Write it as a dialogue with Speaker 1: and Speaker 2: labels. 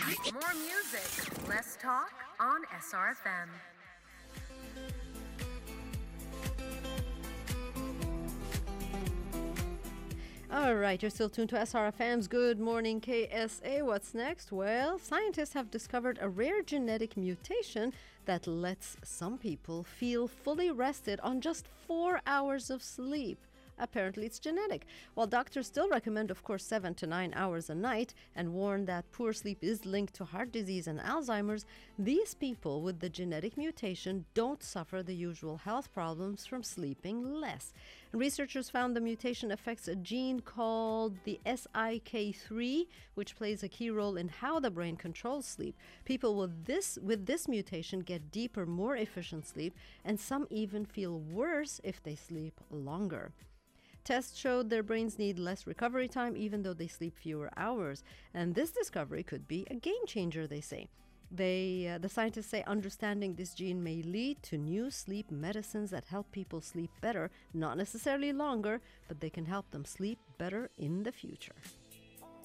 Speaker 1: More music, less talk on SRFM.
Speaker 2: All right, you're still tuned to SRFM's Good Morning KSA. What's next? Well, scientists have discovered a rare genetic mutation that lets some people feel fully rested on just 4 hours of sleep. Apparently, it's genetic. While doctors still recommend, of course, 7 to 9 hours a night and warn that poor sleep is linked to heart disease and Alzheimer's, these people with the genetic mutation don't suffer the usual health problems from sleeping less. Researchers found the mutation affects a gene called the SIK3, which plays a key role in how the brain controls sleep. People with this mutation get deeper, more efficient sleep, and some even feel worse if they sleep longer. Tests showed their brains need less recovery time even though they sleep fewer hours. And this discovery could be a game changer, they say. The scientists say understanding this gene may lead to new sleep medicines that help people sleep better, not necessarily longer, but they can help them sleep better in the future.